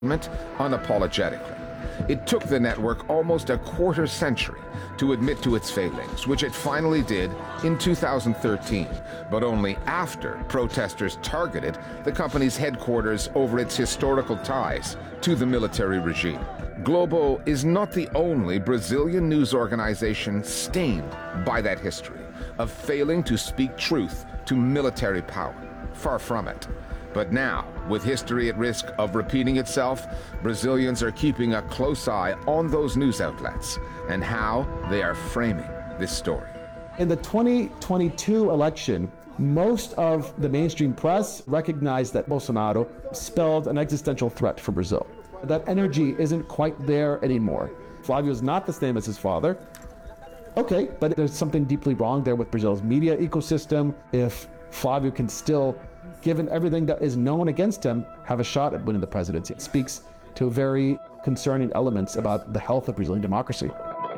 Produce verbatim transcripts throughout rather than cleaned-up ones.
unapologetically. It took the network almost a quarter century to admit to its failings, which it finally did in two thousand thirteen, but only after protesters targeted the company's headquarters over its historical ties to the military regime. Globo is not the only Brazilian news organization stained by that history of failing to speak truth to military power. Far from it. But now, with history at risk of repeating itself, Brazilians are keeping a close eye on those news outlets and how they are framing this story. In the twenty twenty-two election, most of the mainstream press recognized that Bolsonaro spelled an existential threat for Brazil. That energy isn't quite there anymore. Flávio is not the same as his father. Okay, but there's something deeply wrong there with Brazil's media ecosystem. If Flávio can still, given everything that is known against him, have a shot at winning the presidency. It speaks to very concerning elements about the health of Brazilian democracy.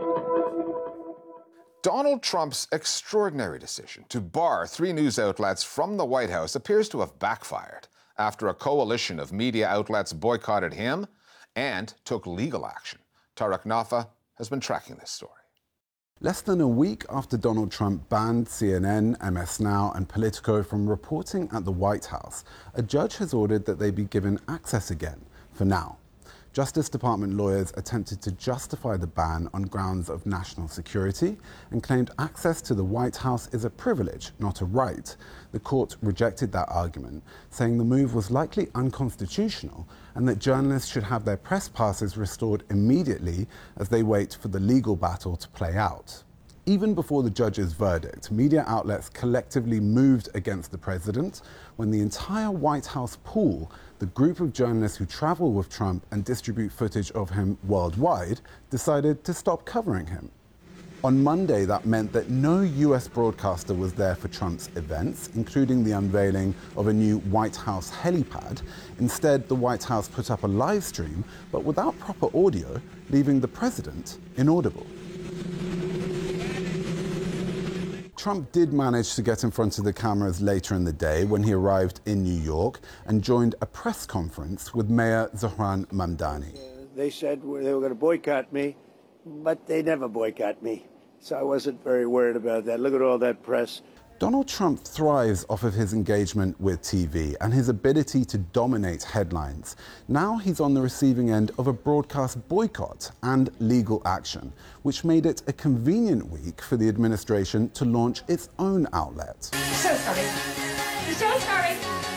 Donald Trump's extraordinary decision to bar three news outlets from the White House appears to have backfired after a coalition of media outlets boycotted him and took legal action. Tarek Nafa has been tracking this story. Less than a week after Donald Trump banned C N N, M S Now and Politico from reporting at the White House, a judge has ordered that they be given access again, for now. Justice Department lawyers attempted to justify the ban on grounds of national security and claimed access to the White House is a privilege, not a right. The court rejected that argument, saying the move was likely unconstitutional and that journalists should have their press passes restored immediately as they wait for the legal battle to play out. Even before the judge's verdict, media outlets collectively moved against the president when the entire White House pool, the group of journalists who travel with Trump and distribute footage of him worldwide, decided to stop covering him. On Monday, that meant that no U S broadcaster was there for Trump's events, including the unveiling of a new White House helipad. Instead, the White House put up a live stream, but without proper audio, leaving the president inaudible. Trump did manage to get in front of the cameras later in the day when he arrived in New York and joined a press conference with Mayor Zohran Mamdani. They said they were going to boycott me, but they never boycott me. So I wasn't very worried about that. Look at all that press. Donald Trump thrives off of his engagement with T V and his ability to dominate headlines. Now he's on the receiving end of a broadcast boycott and legal action, which made it a convenient week for the administration to launch its own outlet. The show's starting. The show's starting.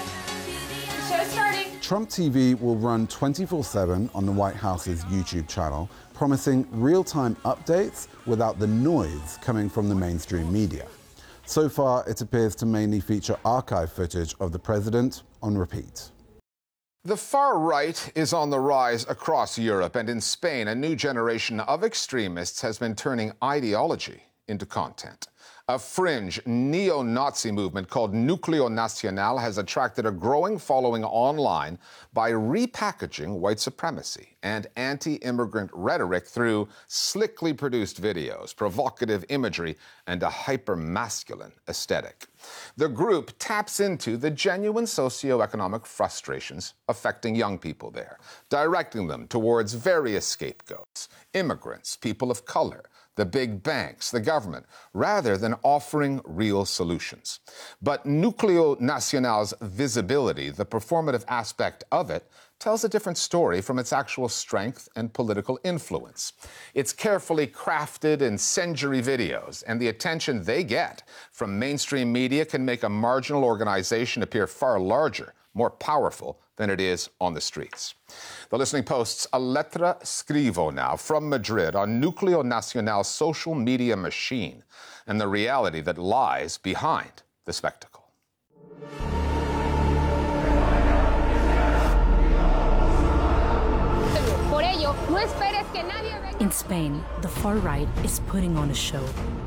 The show's starting. Trump T V will run twenty-four seven on the White House's YouTube channel, promising real-time updates without the noise coming from the mainstream media. So far, it appears to mainly feature archive footage of the president on repeat. The far right is on the rise across Europe, and in Spain, a new generation of extremists has been turning ideology into content. A fringe neo-Nazi movement called Núcleo Nacional has attracted a growing following online by repackaging white supremacy and anti-immigrant rhetoric through slickly produced videos, provocative imagery, and a hyper-masculine aesthetic. The group taps into the genuine socioeconomic frustrations affecting young people there, directing them towards various scapegoats, immigrants, people of color, the big banks, the government, rather than offering real solutions. But Núcleo Nacional's visibility, the performative aspect of it, tells a different story from its actual strength and political influence. It's carefully crafted incendiary videos, and the attention they get from mainstream media can make a marginal organization appear far larger, more powerful than it is on the streets. The Listening Post's Aletra Scrivo now from Madrid on Núcleo Nacional's social media machine and the reality that lies behind the spectacle. In Spain, the far right is putting on a show.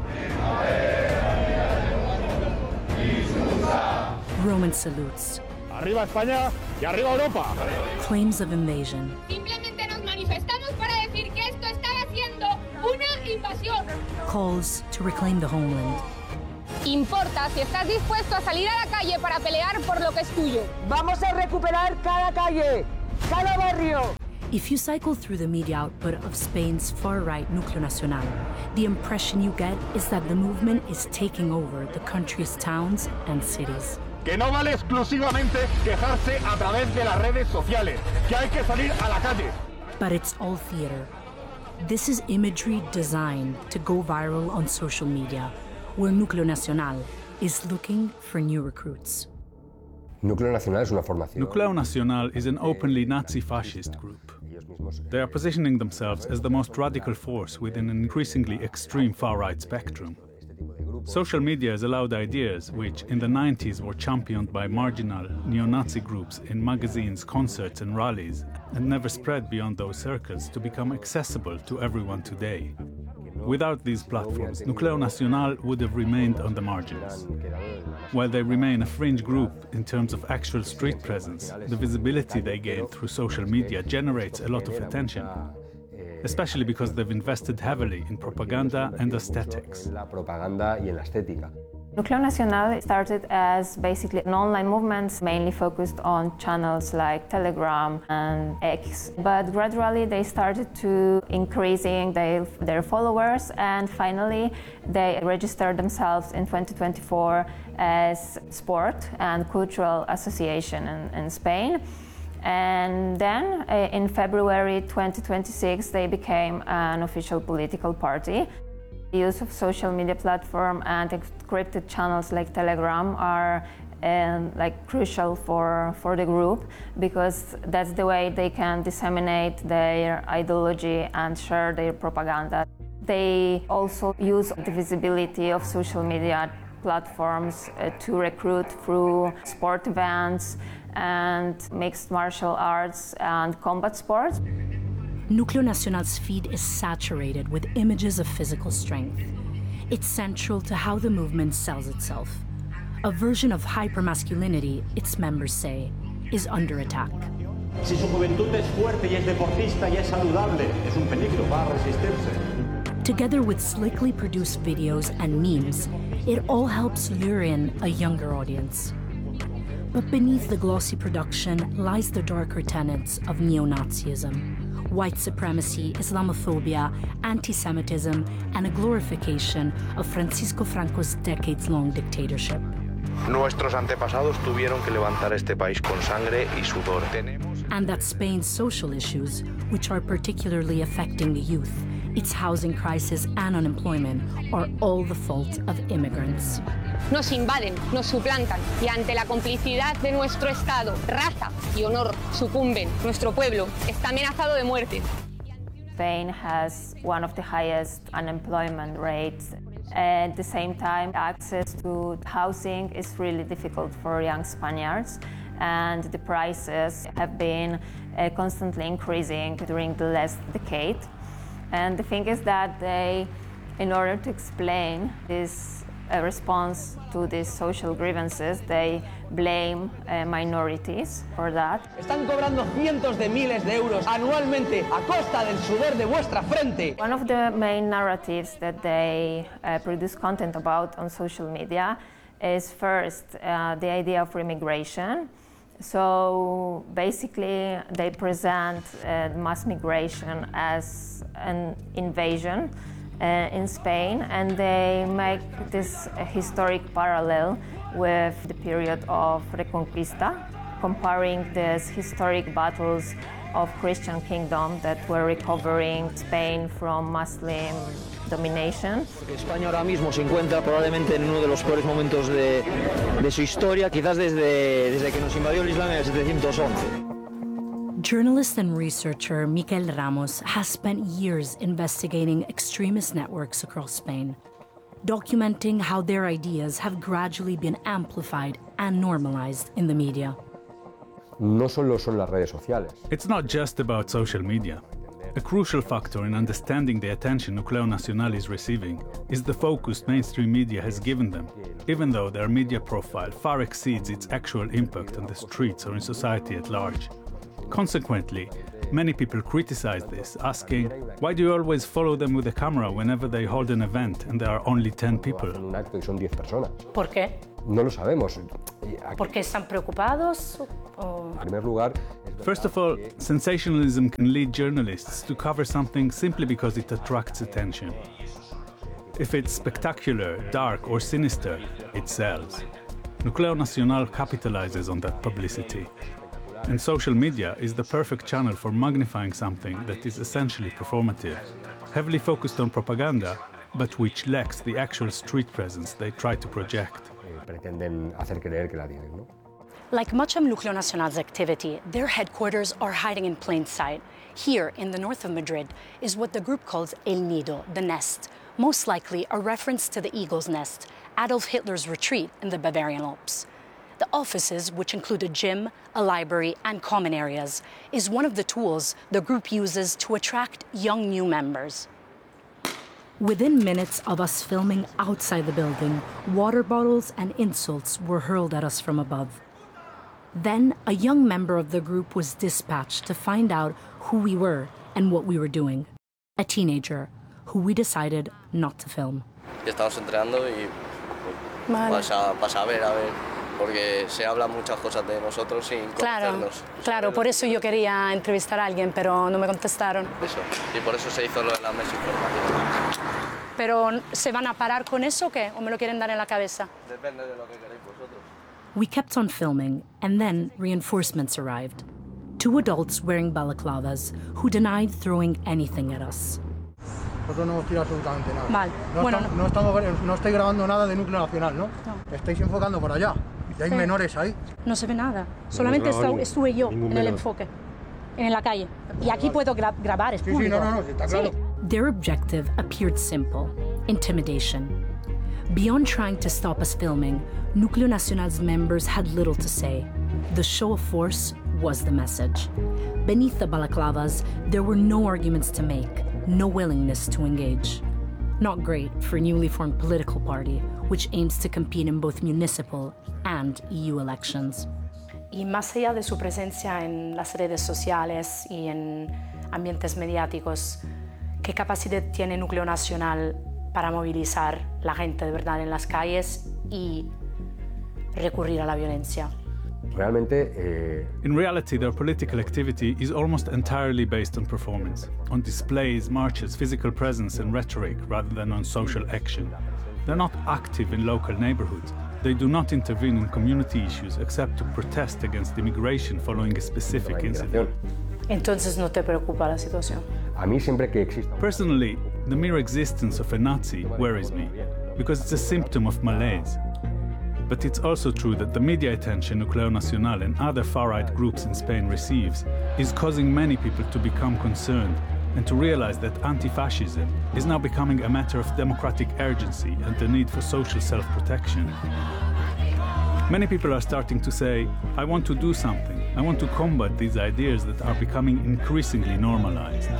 Roman salutes. Arriba España y arriba Europa. Claims of invasion. Simplemente nos manifestamos para decir que esto estaba siendo una invasión. Calls to reclaim the homeland. Importa si estás dispuesto a salir a la calle para pelear por lo que es tuyo. Vamos a recuperar cada calle. cada barrio. If you cycle through the media output of Spain's far-right Núcleo Nacional, the impression you get is that the movement is taking over the country's towns and cities. Que no vale exclusivamente quejarse a través de las redes sociales, que hay que salir a la calle. But it's all theater. This is imagery designed to go viral on social media, where Núcleo Nacional is looking for new recruits. Núcleo Nacional es una formación. Núcleo Nacional is an openly Nazi-fascist group. They are positioning themselves as the most radical force within an increasingly extreme far-right spectrum. Social media has allowed ideas which, in the nineties, were championed by marginal neo-Nazi groups in magazines, concerts and rallies, and never spread beyond those circles, to become accessible to everyone today. Without these platforms, Núcleo Nacional would have remained on the margins. While they remain a fringe group in terms of actual street presence, the visibility they gain through social media generates a lot of attention, especially because they've invested heavily in propaganda and aesthetics. Núcleo Nacional started as basically an online movement mainly focused on channels like Telegram and X. But gradually they started to increasing their, their followers, and finally they registered themselves in twenty twenty-four as Sport and Cultural Association in, in Spain. And then uh, in February twenty twenty-six they became an official political party. The use of social media platform and encrypted channels like Telegram are um, like crucial for, for the group, because that's the way they can disseminate their ideology and share their propaganda. They also use the visibility of social media platforms uh, to recruit through sport events and mixed martial arts and combat sports. Núcleo Nacional's feed is saturated with images of physical strength. It's central to how the movement sells itself. A version of hypermasculinity, its members say, is under attack. Si su juventud es fuerte y es deportista y es saludable, es un peligro, va a resistirse. Together with slickly produced videos and memes, it all helps lure in a younger audience. But beneath the glossy production lies the darker tenets of neo-Nazism. White supremacy, Islamophobia, anti-Semitism, and a glorification of Francisco Franco's decades-long dictatorship. Nuestros antepasados tuvieron que levantar este país con sangre y sudor. And that Spain's social issues, which are particularly affecting the youth, its housing crisis and unemployment, are all the fault of immigrants. Nos invaden, nos suplantan y ante la complicidad de nuestro Estado, raza y honor sucumben. Nuestro pueblo está amenazado de muerte. Spain has one of the highest unemployment rates. At the same time, access to housing is really difficult for young Spaniards, and the prices have been uh, constantly increasing during the last decade. And the thing is that they, in order to explain this a response to these social grievances, they blame uh, minorities for that. Están cobrando cientos de miles de euros anualmente a costa del sudor de vuestra frente. One of the main narratives that they uh, produce content about on social media is first uh, the idea of remigration. So basically they present uh, mass migration as an invasion Uh, in Spain, and they make this uh, historic parallel with the period of Reconquista, comparing these historic battles of Christian kingdom that were recovering Spain from Muslim domination. España ahora mismo se encuentra probablemente en uno de los peores momentos de, de su historia, quizás desde, desde que nos invadió el Islam en el setecientos once. Journalist and researcher Miquel Ramos has spent years investigating extremist networks across Spain, documenting how their ideas have gradually been amplified and normalized in the media. No solo son las redes sociales. It's not just about social media. A crucial factor in understanding the attention Núcleo Nacional is receiving is the focus mainstream media has given them, even though their media profile far exceeds its actual impact on the streets or in society at large. Consequently, many people criticize this, asking, why do you always follow them with a camera whenever they hold an event and there are only ten people? Un acto y son diez personas. ¿Por qué? No lo sabemos. ¿Por qué están preocupados? O... En primer lugar, First of all, sensationalism can lead journalists to cover something simply because it attracts attention. If it's spectacular, dark, or sinister, it sells. Nucleo Nacional capitalizes on that publicity. And social media is the perfect channel for magnifying something that is essentially performative, heavily focused on propaganda, but which lacks the actual street presence they try to project. Pretenden hacer creer que la tienen, ¿no? Like much of Nucleo Nacional's activity, their headquarters are hiding in plain sight. Here, in the north of Madrid, is what the group calls El Nido, the nest, most likely a reference to the eagle's nest, Adolf Hitler's retreat in the Bavarian Alps. The offices, which include a gym, a library, and common areas, is one of the tools the group uses to attract young new members. Within minutes of us filming outside the building, water bottles and insults were hurled at us from above. Then, a young member of the group was dispatched to find out who we were and what we were doing. A teenager, who we decided not to film. Estamos entrenando y Vale. vas a, vas a ver, a ver, porque se habla muchas cosas de nosotros sin Claro, conocernos. claro, por eso yo quería entrevistar a alguien, pero no me contestaron. Eso, y por eso se hizo lo de la mesa informativa. ¿Pero se van a parar con eso o qué? ¿O me lo quieren dar en la cabeza? Depende de lo que queréis vosotros. We kept on filming, and then reinforcements arrived. Two adults wearing balaclavas who denied throwing anything at us. Nosotros no hemos tirado absolutamente nada. Vale. No, Bueno, estamos, no, estamos, no estoy grabando nada de Núcleo Nacional, ¿no? No. Estáis enfocando por allá. Y hay Sí. menores ahí. No se ve nada. Solamente grabado estu- estuve yo ningún en el menor. enfoque, en la calle. Y aquí puedo gra- grabar, es Sí, sí, público. no, no, no, sí, está claro. Their objective appeared simple: intimidation. Beyond trying to stop us filming, Nucleo Nacional's members had little to say. The show of force was the message. Beneath the balaclavas, there were no arguments to make, no willingness to engage. Not great for a newly formed political party, which aims to compete in both municipal and E U elections. Y más allá de su presencia en las redes sociales y en ambientes mediáticos, ¿qué capacidad tiene Nucleo Nacional para movilizar la gente de verdad en las calles y recurrir a la violencia? Realmente, eh, In reality, their political activity is almost entirely based on performance, on displays, marches, physical presence, and rhetoric, rather than on social action. They're not active in local neighborhoods. They do not intervene in community issues except to protest against immigration following a specific incident. Entonces no te preocupa la situación. a mí siempre que exista... Personally, the mere existence of a Nazi worries me, because it's a symptom of malaise. But it's also true that the media attention Nucleo Nacional and other far-right groups in Spain receives is causing many people to become concerned and to realize that anti-fascism is now becoming a matter of democratic urgency and the need for social self-protection. Many people are starting to say, I want to do something. I want to combat these ideas that are becoming increasingly normalized.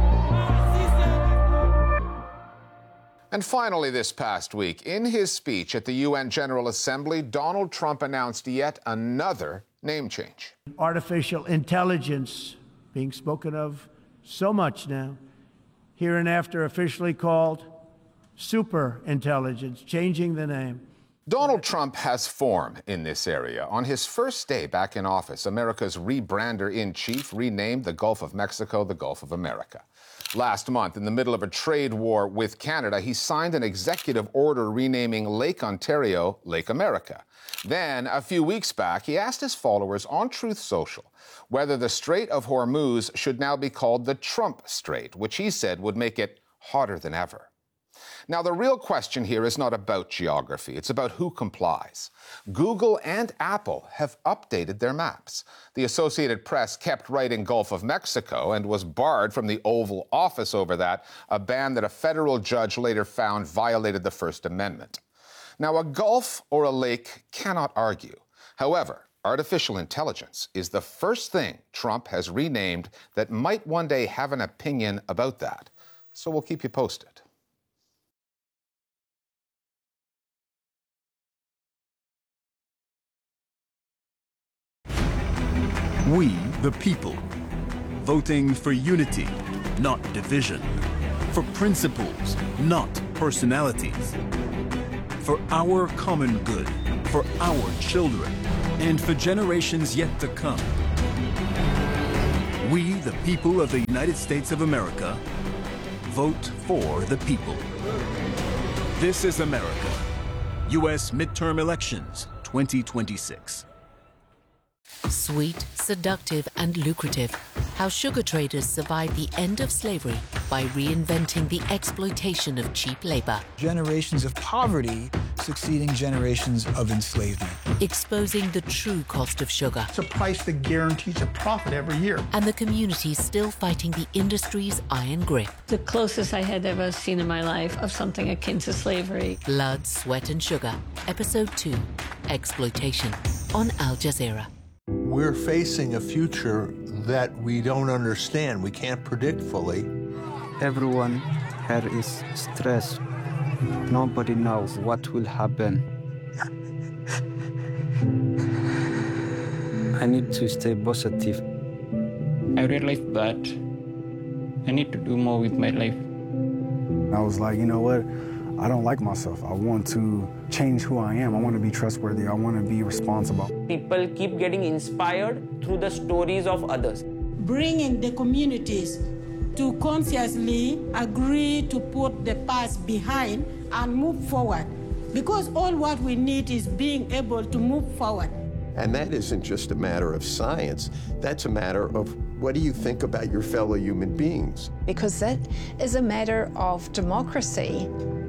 And finally, this past week, in his speech at the U N General Assembly, Donald Trump announced yet another name change. Artificial intelligence being spoken of so much now, hereinafter officially called super intelligence, changing the name. Donald Trump has form in this area. On his first day back in office, America's rebrander-in-chief renamed the Gulf of Mexico the Gulf of America. Last month, in the middle of a trade war with Canada, he signed an executive order renaming Lake Ontario Lake America. Then, a few weeks back, he asked his followers on Truth Social whether the Strait of Hormuz should now be called the Trump Strait, which he said would make it hotter than ever. Now, the real question here is not about geography. It's about who complies. Google and Apple have updated their maps. The Associated Press kept writing Gulf of Mexico and was barred from the Oval Office over that, a ban that a federal judge later found violated the First Amendment. Now, a gulf or a lake cannot argue. However, artificial intelligence is the first thing Trump has renamed that might one day have an opinion about that. So we'll keep you posted. We, the people, voting for unity, not division, for principles, not personalities, for our common good, for our children, and for generations yet to come. We, the people of the United States of America, vote for the people. This is America. U S midterm elections twenty twenty-six. Sweet, seductive, and lucrative. How sugar traders survived the end of slavery by reinventing the exploitation of cheap labor. Generations of poverty succeeding generations of enslavement. Exposing the true cost of sugar. It's a price that guarantees a profit every year. And the communities still fighting the industry's iron grip. The closest I had ever seen in my life of something akin to slavery. Blood, Sweat, and Sugar. Episode two, Exploitation, on Al Jazeera. We're facing a future that we don't understand, we can't predict fully. Everyone here is stressed. Nobody knows what will happen. I need to stay positive. I realized that I need to do more with my life. I was like, you know what? I don't like myself. I want to change who I am. I want to be trustworthy. I want to be responsible. People keep getting inspired through the stories of others. Bringing the communities to consciously agree to put the past behind and move forward. Because all what we need is being able to move forward. And that isn't just a matter of science. That's a matter of what do you think about your fellow human beings? Because that is a matter of democracy.